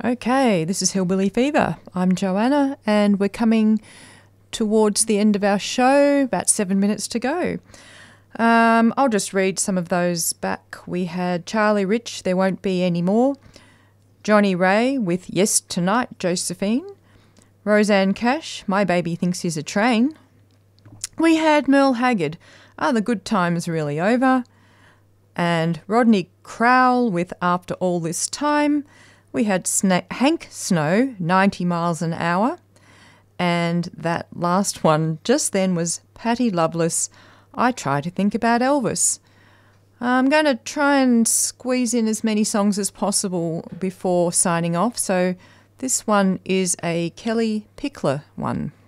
Okay, this is Hillbilly Fever. I'm Joanna, and we're coming towards the end of our show, about 7 minutes to go. I'll just read some of those back. We had Charlie Rich, There Won't Be Any More, Johnny Ray with Yes Tonight, Josephine, Roseanne Cash, My Baby Thinks He's a Train. We had Merle Haggard, Are the Good Times Really Over? And Rodney Crowell with After All This Time. We had Hank Snow, 90 Miles an Hour. And that last one just then was Patti Loveless, I Try to Think About Elvis. I'm going to try and squeeze in as many songs as possible before signing off. So this one is a Kelly Pickler one.